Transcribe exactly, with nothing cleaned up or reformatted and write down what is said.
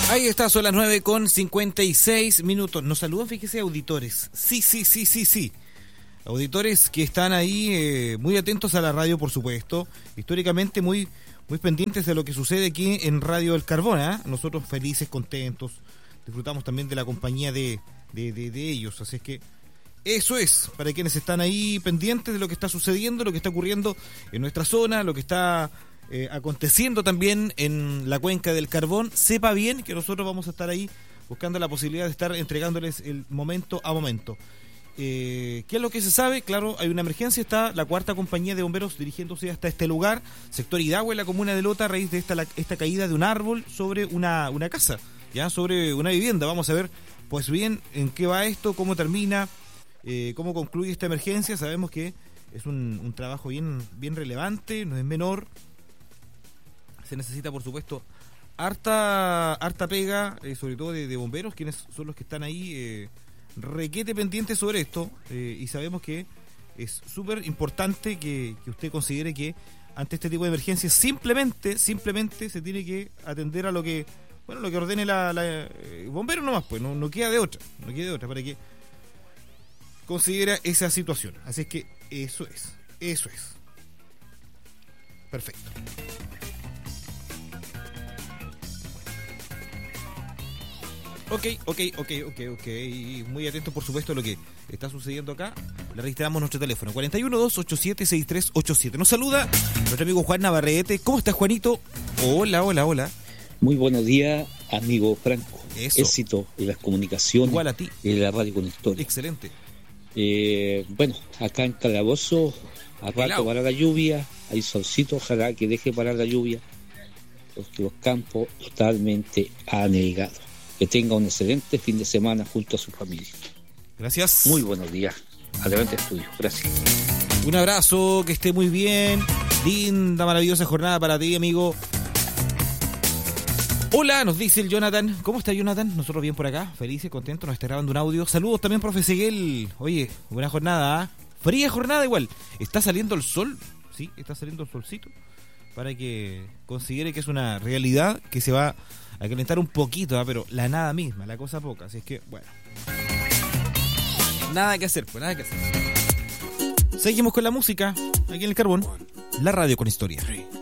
Ahí está, son las nueve con cincuenta y seis minutos. Nos saludan, fíjese, auditores. Sí, sí, sí, sí, sí. Auditores que están ahí eh, muy atentos a la radio, por supuesto. Históricamente muy, muy pendientes de lo que sucede aquí en Radio El Carbón, ¿eh? Nosotros felices, contentos. Disfrutamos también de la compañía de, de, de, de ellos. Así es que eso es, para quienes están ahí pendientes de lo que está sucediendo, lo que está ocurriendo en nuestra zona, lo que está eh, aconteciendo también en la cuenca del Carbón. Sepa bien que nosotros vamos a estar ahí buscando la posibilidad de estar entregándoles el momento a momento. Eh, ¿Qué es lo que se sabe? Claro, hay una emergencia, está la cuarta compañía de bomberos dirigiéndose hasta este lugar, sector Hidagüe, en la comuna de Lota, a raíz de esta, la, esta caída de un árbol sobre una, una casa, ya sobre una vivienda. Vamos a ver, pues bien, en qué va esto, cómo termina, eh, cómo concluye esta emergencia. Sabemos que es un, un trabajo bien, bien relevante, no es menor. Se necesita, por supuesto, harta, harta pega, eh, sobre todo de, de bomberos, quienes son los que están ahí eh, requete pendiente sobre esto, eh, y sabemos que es súper importante que, que usted considere que ante este tipo de emergencias simplemente simplemente se tiene que atender a lo que bueno lo que ordene la, la eh, bombero nomás, pues no, no queda de otra, no queda de otra para que considera esa situación. Así es que eso es, eso es. Perfecto. Ok, ok, ok, ok, ok. Muy atento, por supuesto, a lo que está sucediendo acá. Le registramos nuestro teléfono, cuatro uno dos, ocho siete seis tres ocho siete. Nos saluda nuestro amigo Juan Navarrete. ¿Cómo estás, Juanito? Hola, hola, hola. Muy buenos días, amigo Franco. Eso. Éxito en las comunicaciones. Igual a ti. Y en la radio con historia. Excelente. Eh, bueno, acá en Calabozo, a rato Helado. para la lluvia. Hay solcito, ojalá que deje parar la lluvia. Porque los campos totalmente anegados. Que tenga un excelente fin de semana junto a su familia. Gracias. Muy buenos días. Adelante, estudio. Gracias. Un abrazo, que esté muy bien. Linda, maravillosa jornada para ti, amigo. Hola, nos dice el Jonathan. ¿Cómo está, Jonathan? Nosotros bien por acá, felices, contentos, nos está grabando un audio. Saludos también, profe Seguel. Oye, buena jornada, ¿eh? Fría jornada igual. Está saliendo el sol, sí, está saliendo el solcito, para que considere que es una realidad que se va a calentar un poquito, ¿eh? Pero la nada misma, la cosa poca. Así es que, bueno, nada que hacer, pues nada que hacer. Seguimos con la música aquí en el Carbón, la radio con historia.